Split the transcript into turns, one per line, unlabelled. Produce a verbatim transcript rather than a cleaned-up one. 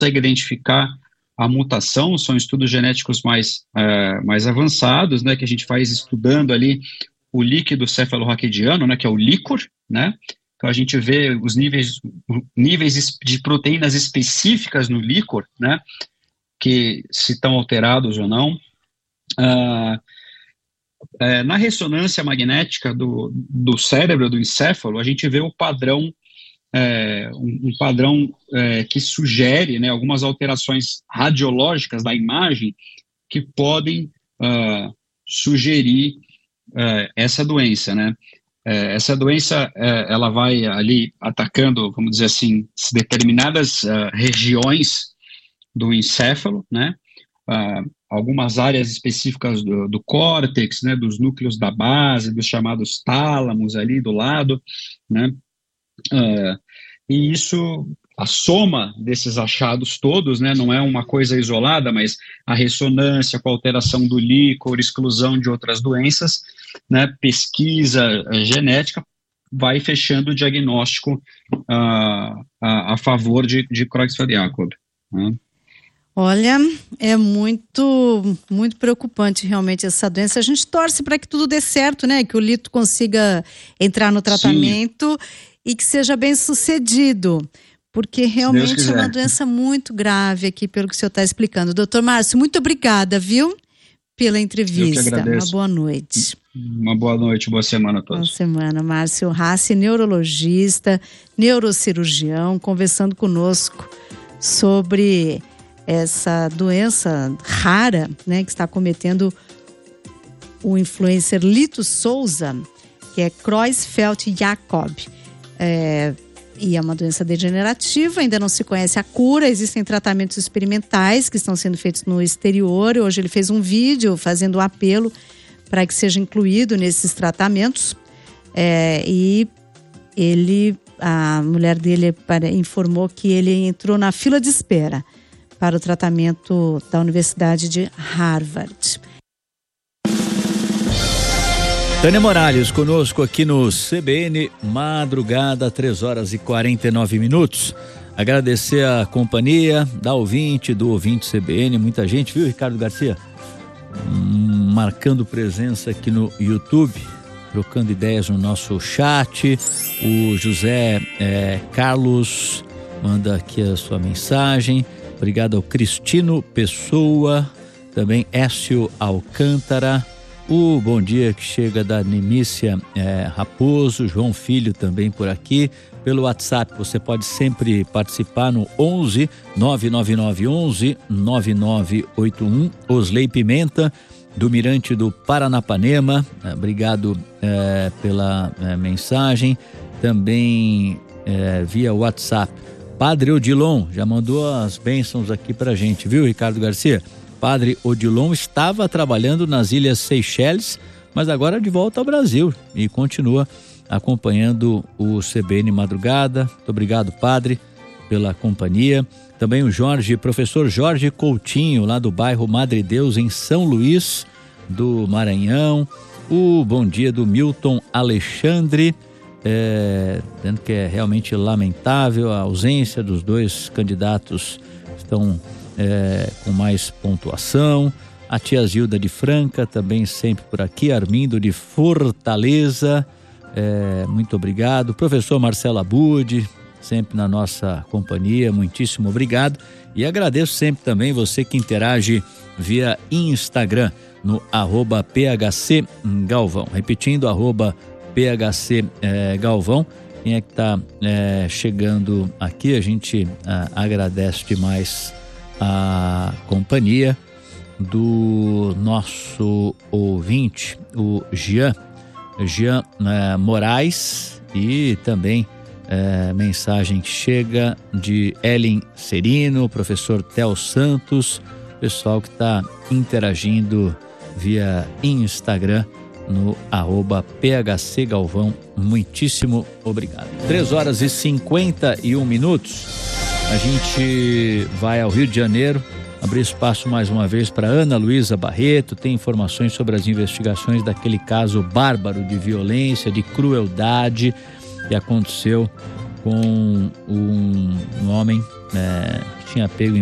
consegue identificar a mutação, são estudos genéticos mais, é, mais avançados, né, que a gente faz estudando ali o líquido cefalorraquidiano, né, que é o líquor, né, então a gente vê os níveis, níveis de proteínas específicas no líquor, né, que se estão alterados ou não. Ah, é, na ressonância magnética do, do cérebro, do encéfalo, a gente vê o padrão, é, um, um padrão é, que sugere, né, algumas alterações radiológicas da imagem que podem uh, sugerir uh, essa doença, né? É, essa doença, é, ela vai ali atacando, vamos dizer assim, determinadas uh, regiões do encéfalo, né? Uh, algumas áreas específicas do, do córtex, né? Dos núcleos da base, dos chamados tálamos ali do lado, né? Uh, e isso, a soma desses achados todos, né, não é uma coisa isolada, mas a ressonância com a alteração do líquor, exclusão de outras doenças, né, pesquisa uh, genética, vai fechando o diagnóstico uh, a, a favor de, de Creutzfeldt-Jakob. Né?
Olha, é muito, muito preocupante realmente essa doença. A gente torce para que tudo dê certo, né, que o Lito consiga entrar no tratamento. Sim. E que seja bem sucedido, porque realmente é uma doença muito grave aqui, pelo que o senhor está explicando. Doutor Márcio, muito obrigada, viu, pela entrevista. Uma boa noite.
Uma boa noite, boa semana a todos.
Boa semana, Márcio Rassi, neurologista, neurocirurgião, conversando conosco sobre essa doença rara, né, que está cometendo o influencer Lito Souza, que é Creutzfeldt-Jakob. É, e é uma doença degenerativa, ainda não se conhece a cura, existem tratamentos experimentais que estão sendo feitos no exterior. Hoje ele fez um vídeo fazendo um apelo para que seja incluído nesses tratamentos, é, e ele, a mulher dele informou que ele entrou na fila de espera para o tratamento da Universidade de Harvard.
Tânia Morales conosco aqui no C B N Madrugada, três horas e quarenta e nove minutos. Agradecer a companhia da ouvinte, do ouvinte C B N, muita gente, viu, Ricardo Garcia? Hum, marcando presença aqui no YouTube, trocando ideias no nosso chat. O José é, Carlos manda aqui a sua mensagem. Obrigado ao Cristino Pessoa, também Écio Alcântara. O bom dia que chega da Nemícia é, Raposo, João Filho também por aqui. Pelo WhatsApp você pode sempre participar no onze nove nove nove onze nove nove oito um. Osley Pimenta, do Mirante do Paranapanema, obrigado é, pela é, mensagem. Também é, via WhatsApp, Padre Odilon já mandou as bênçãos aqui pra gente, viu, Ricardo Garcia? Padre Odilon estava trabalhando nas Ilhas Seychelles, mas agora de volta ao Brasil e continua acompanhando o C B N Madrugada. Muito obrigado, padre, pela companhia. Também o Jorge, professor Jorge Coutinho, lá do bairro Madre Deus, em São Luís do Maranhão. O bom dia do Milton Alexandre, é, dizendo que é realmente lamentável a ausência dos dois candidatos que estão É, com mais pontuação. A tia Zilda de Franca também sempre por aqui. Armindo de Fortaleza, é, muito obrigado. Professor Marcelo Abud, sempre na nossa companhia, muitíssimo obrigado. E agradeço sempre também você que interage via Instagram no arroba P H C Galvão, repetindo, arroba P H C é, Galvão. Quem é que está é, chegando aqui, a gente a, agradece demais a companhia do nosso ouvinte, o Jean, Jean é, Moraes, e também é, mensagem que chega de Ellen Serino, professor Theo Santos, pessoal que está interagindo via Instagram no arroba P H C Galvão, muitíssimo obrigado. três horas e cinquenta e um minutos. A gente vai ao Rio de Janeiro, abrir espaço mais uma vez para Ana Luísa Barreto. Tem informações sobre as investigações daquele caso bárbaro de violência, de crueldade que aconteceu com um, um homem é, tinha pego